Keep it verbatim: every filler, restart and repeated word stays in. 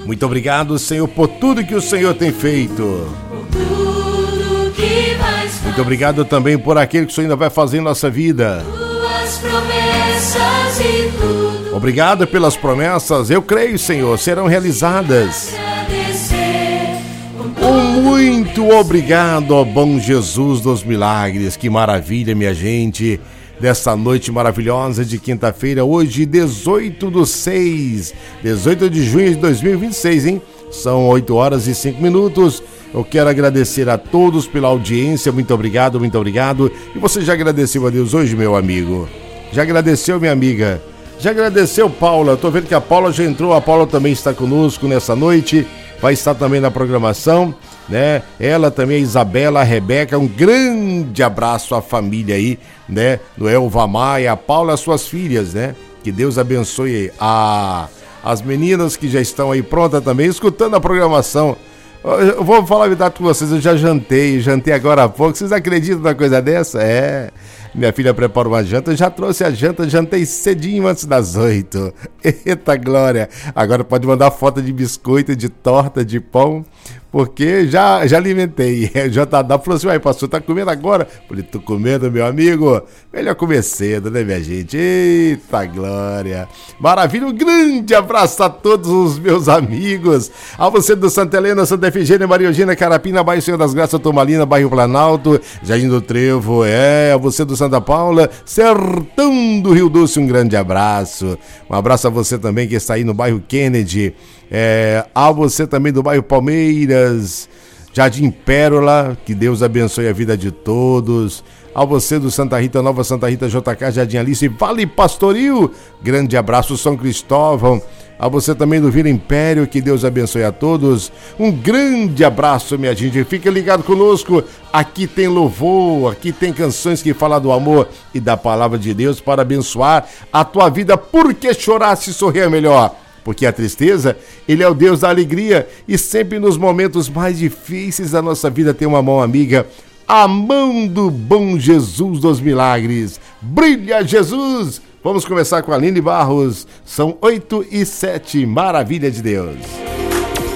Muito obrigado, Senhor, por tudo que o Senhor tem feito. Muito obrigado também por aquilo que o Senhor ainda vai fazer em nossa vida. Obrigado pelas promessas, eu creio, Senhor, serão realizadas. Muito obrigado, ó bom Jesus dos milagres. Que maravilha, minha gente, dessa noite maravilhosa de quinta-feira, hoje dezoito do seis, dezoito de junho de dois mil e vinte e seis, hein? São oito horas e cinco minutos. Eu quero agradecer a todos pela audiência, muito obrigado, muito obrigado. E você já agradeceu a Deus hoje, meu amigo? Já agradeceu, minha amiga? Já agradeceu, Paula? Eu tô vendo que a Paula já entrou, a Paula também está conosco nessa noite, vai estar também na programação, né? Ela também, a Isabela, a Rebeca, um grande abraço à família aí, né? Do Elva Maia, a Paula e as suas filhas, né? Que Deus abençoe a... as meninas que já estão aí prontas também, escutando a programação. Eu vou falar a verdade com vocês, eu já jantei, jantei agora há pouco. Vocês acreditam numa coisa dessa? É, minha filha prepara uma janta, eu já trouxe a janta, jantei cedinho antes das oito. Eita glória! Agora pode mandar foto de biscoito, de torta, de pão, porque já, já alimentei. O J W falou assim, uai, pastor, tá comendo agora? Falei, tô comendo, meu amigo. Melhor comer cedo, né, minha gente? Eita glória! Maravilha, um grande abraço a todos os meus amigos. A você do Santa Helena, Santa Efigênia, Maria Eugênia, Carapina, bairro Senhor das Graças, Tomalina, bairro Planalto, Jardim do Trevo, é, a você do Santa Paula, Sertão do Rio Doce, um grande abraço. Um abraço a você também que está aí no bairro Kennedy, é, a você também do bairro Palmeiras, Jardim Pérola, que Deus abençoe a vida de todos. A você do Santa Rita, Nova Santa Rita, J K, Jardim Alice, Vale Pastoril, grande abraço, São Cristóvão. A você também do Vila Império, que Deus abençoe a todos. Um grande abraço, minha gente. Fica ligado conosco. Aqui tem louvor, aqui tem canções que falam do amor e da palavra de Deus para abençoar a tua vida. Por que chorar se sorrir é melhor? Porque a tristeza, ele é o Deus da alegria. E sempre nos momentos mais difíceis da nossa vida tem uma mão amiga. A mão do bom Jesus dos milagres. Brilha, Jesus! Vamos começar com a Aline Barros. São oito e sete. Maravilha de Deus.